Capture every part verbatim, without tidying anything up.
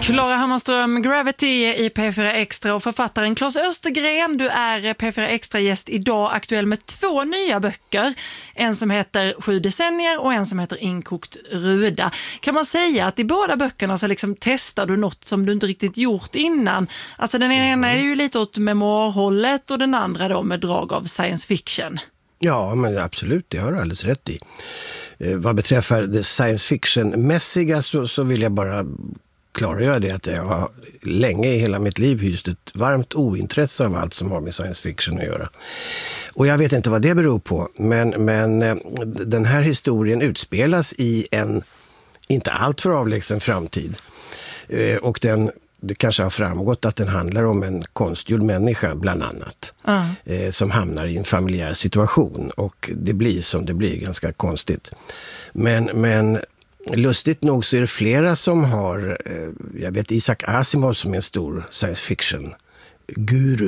Klara Hammarström, Gravity i P fyra Extra och författaren Claes Östergren. Du är P fyra Extra-gäst idag, aktuell med två nya böcker. En som heter Sju decennier och en som heter Inkokt ruda. Kan man säga att i båda böckerna så liksom testar du något som du inte riktigt gjort innan? Alltså den ena är ju lite åt memoarhållet och den andra då med drag av science fiction. Ja, men absolut, det har du alldeles rätt i. Eh, vad beträffar det science fiction-mässiga så, så vill jag bara klargöra det att jag har länge i hela mitt liv hyst ett varmt ointresse av allt som har med science fiction att göra. Och jag vet inte vad det beror på, men, men eh, den här historien utspelas i en inte allt för avlägsen framtid. Eh, och den Det kanske har framgått att den handlar om en konstgjord människa bland annat. Mm. Eh, som hamnar i en familjär situation. Och det blir som det blir, ganska konstigt. Men, men lustigt nog så är det flera som har, eh, jag vet Isaac Asimov som är en stor science fiction guru.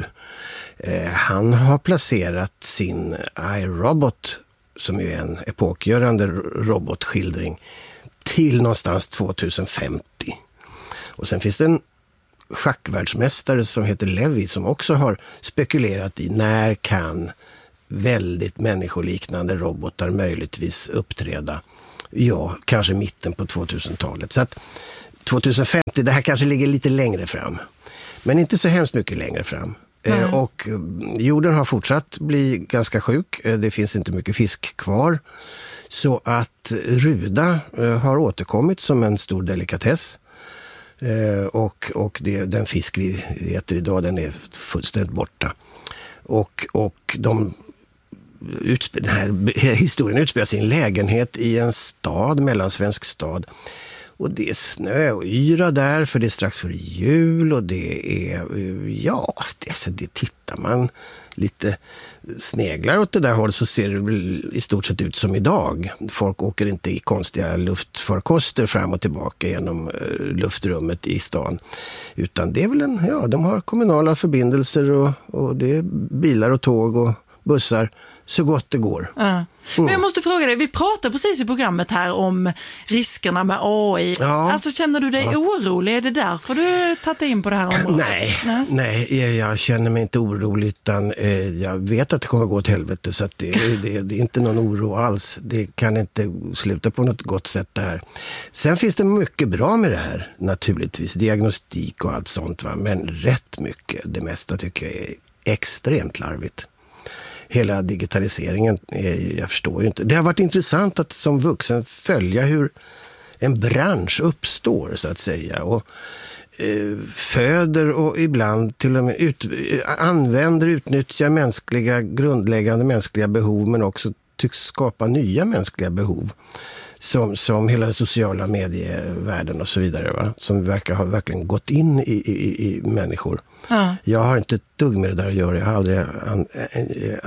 Eh, han har placerat sin iRobot, som är en epokgörande robotskildring, till någonstans tjugohundrafemtio. Och sen finns det en schackvärldsmästare som heter Levi som också har spekulerat i när kan väldigt människoliknande robotar möjligtvis uppträda. Ja, kanske mitten på tvåtusentalet. Så att tjugohundrafemtio, det här kanske ligger lite längre fram. Men inte så hemskt mycket längre fram. Mm. Eh, och jorden har fortsatt bli ganska sjuk. Eh, det finns inte mycket fisk kvar. Så att ruda eh, har återkommit som en stor delikatess. Eh, och och det, den fisk vi äter idag, den är fullständigt borta. Och, och de, utspel, den här historien utspelar sig i en lägenhet i en stad, mellansvensk stad. Och det är snö och yra där, för det är strax före jul och det är, ja, det, alltså det tittar man lite sneglar åt det där hållet så ser det i stort sett ut som idag. Folk åker inte i konstiga luftfarkoster fram och tillbaka genom luftrummet i stan. Utan det är väl en, ja, de har kommunala förbindelser och, och det är bilar och tåg och bussar så gott det går. Ja. Mm. Men jag måste fråga dig, vi pratade precis i programmet här om riskerna med A I. Ja. Alltså känner du dig ja. orolig? Är det därför du tagit in på det här området? Nej, nej, nej, jag känner mig inte orolig utan eh, jag vet att det kommer gå åt helvete så att det, det, det är inte någon oro alls. Det kan inte sluta på något gott sätt det här. Sen finns det mycket bra med det här naturligtvis, diagnostik och allt sånt va? Men rätt mycket, det mesta tycker jag är extremt larvigt. Hela digitaliseringen, jag förstår ju inte. Det har varit intressant att som vuxen följa hur en bransch uppstår så att säga och eh, föder och ibland till och med ut, använder, utnyttjar mänskliga, grundläggande mänskliga behov men också tycks skapa nya mänskliga behov som, som hela den sociala medievärlden och så vidare va? Som verkar ha verkligen gått in i, i, i människor. Ja. Jag har inte ett dugg med det där att göra. Jag har aldrig an, äh,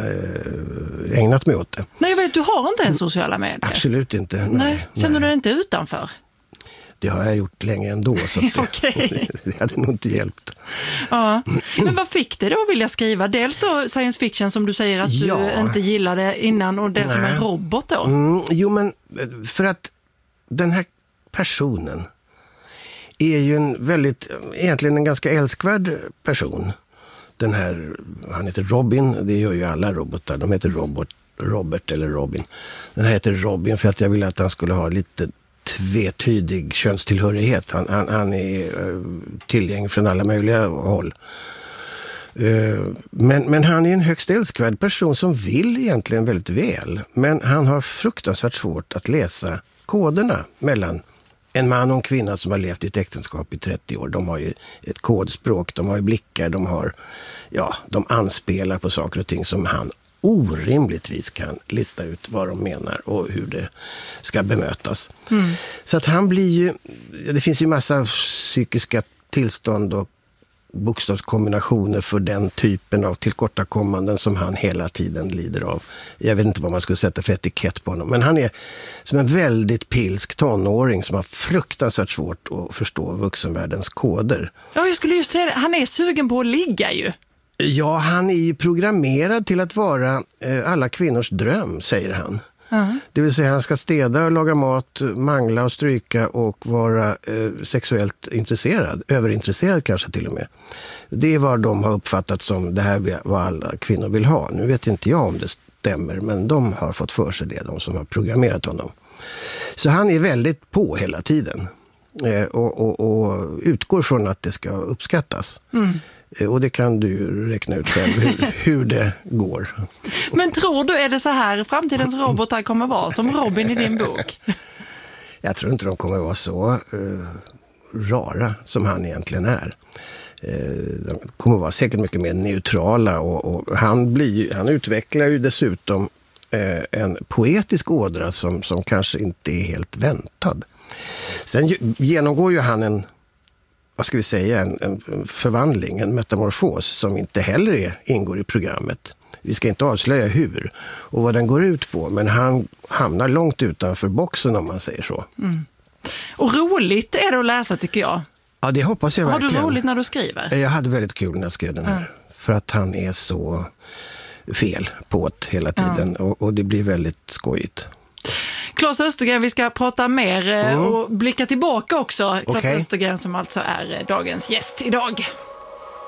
äh, ägnat mig åt det. Nej, jag vet, du har inte en sociala medier. Absolut inte. Nej, nej. Känner nej. du dig inte utanför? Det har jag gjort länge ändå. Så det, okay. det hade nog inte hjälpt. Ja. Men vad fick det då vilja skriva? Dels då science fiction som du säger att ja. du inte gillade innan och dels som en robot då. Mm, jo, men för att den här personen är ju en väldigt, egentligen en ganska älskvärd person. Den här, han heter Robin, det gör ju alla robotar, de heter Robert, Robert eller Robin. Den här heter Robin för att jag ville att han skulle ha lite tvetydig könstillhörighet. Han, han, han är tillgänglig från alla möjliga håll. Men, men han är en högst älskvärd person som vill egentligen väldigt väl. Men han har fruktansvärt svårt att läsa koderna mellan en man och en kvinna som har levt i ett äktenskap i trettio år. De har ju ett kodspråk, de har ju blickar, de har, ja, de anspelar på saker och ting som han orimligtvis kan lista ut vad de menar och hur det ska bemötas. Mm. Så att han blir ju, det finns ju massa psykiska tillstånd och bokstavskombinationer för den typen av tillkortakommanden som han hela tiden lider av. Jag vet inte vad man skulle sätta för etikett på honom, men han är som en väldigt pilsk tonåring som har fruktansvärt svårt att förstå vuxenvärldens koder. Ja, jag skulle just säga det. Han är sugen på att ligga ju. Ja, han är ju programmerad till att vara eh, alla kvinnors dröm, säger han. Uh-huh. Det vill säga han ska städa och laga mat, mangla och stryka och vara eh, sexuellt intresserad, överintresserad kanske till och med. Det är vad de har uppfattat som det här vad alla kvinnor vill ha. Nu vet inte jag om det stämmer, men de har fått för sig det, de som har programmerat honom. Så han är väldigt på hela tiden eh, och, och, och utgår från att det ska uppskattas. Mm. Eh, och det kan du räkna ut själv hur, hur det går. Men tror du, är det så här framtidens robotar kommer vara som Robin i din bok? Jag tror inte de kommer vara så eh, rara som han egentligen är. De kommer vara säkert mycket mer neutrala och, och han, blir, han utvecklar ju dessutom eh, en poetisk ådra som, som kanske inte är helt väntad. Sen genomgår ju han en, vad ska vi säga, en, en förvandling, en metamorfos som inte heller är, ingår i programmet. Vi ska inte avslöja hur och vad den går ut på, men han hamnar långt utanför boxen om man säger så. Mm. Och roligt är det att läsa tycker jag. Ja, det hoppas jag verkligen. Har du roligt när du skriver? Jag hade väldigt kul när jag skrev den här. Mm. För att han är så fel på det hela tiden. Ja. Och, och det blir väldigt skojigt. Claes Östergren, vi ska prata mer mm. och blicka tillbaka också. Claes okay. Östergren som alltså är dagens gäst idag.